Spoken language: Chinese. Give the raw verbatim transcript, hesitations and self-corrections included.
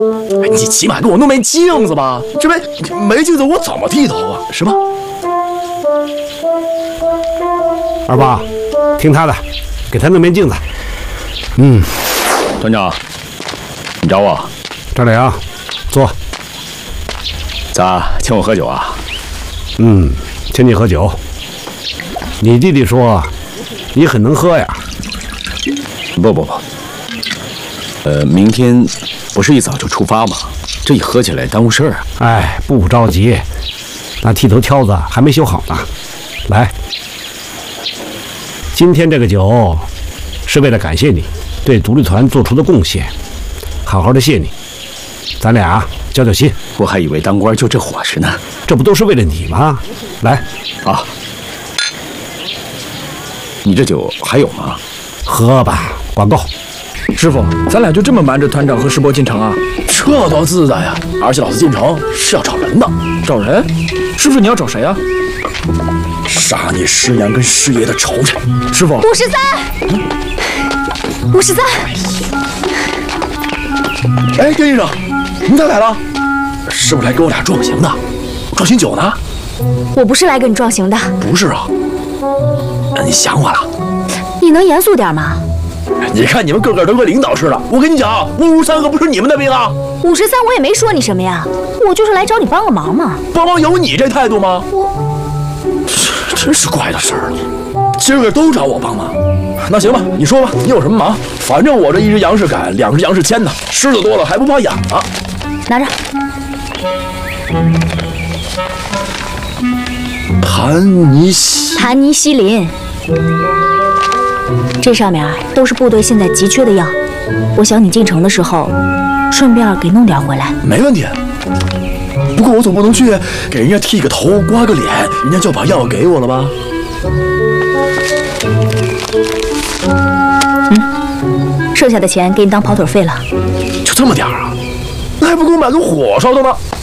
你起码给我弄面镜子吧，这没没镜子我怎么剃头啊？是吧？ 二爸，听他的，给他弄面镜子。嗯， 团长，你找我？ 赵良，坐。 咋，请我喝酒啊？ 嗯，请你喝酒。你弟弟说你很能喝呀。 不不不，呃，明天不是一早就出发吗？这一喝起来耽误事儿啊。 哎，不着急，那剃头挑子还没修好呢。来，今天这个酒是为了感谢你对独立团做出的贡献，好好的谢你。咱俩交交心。 我还以为当官就这伙食呢。 这不都是为了你吗？来， 啊，你这酒还有吗？ 喝吧，管够。 师傅，咱俩就这么瞒着团长和师伯进城啊？这多自在呀！而且老子进城是要找人的。找人？师傅，你要找谁啊？杀你师娘跟师爷的仇人。师傅， 五十三，五十三。 哎，丁医生，你咋来了？是不是来给我俩壮行的？壮行酒呢？ 我不是来跟你壮行的。 不是啊？那你想我了？ 你能严肃点吗？ 你看你们个个都跟领导似的。我跟你讲，五十三可不是你们的兵啊。 五十三，我也没说你什么呀，我就是来找你帮个忙嘛。 帮忙有你这态度吗？ 我真是怪的事儿，今儿个都找我帮忙。那行吧，你说吧，你有什么忙？反正我这一只羊是赶，两只羊是牵的，虱子多了还不怕痒啊。 拿着。 盘尼西盘尼西林，这上面都是部队现在急缺的药，我想你进城的时候顺便给弄点回来。 没问题。不过我总不能去给人家剃个头、刮个脸，人家就把药给我了吧？ 嗯，剩下的钱给你当跑腿费了。 就这么点儿啊？那还不够买个火烧的吗？